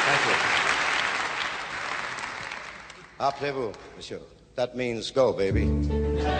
Thank you. Appelez-vous, monsieur. That means go, baby.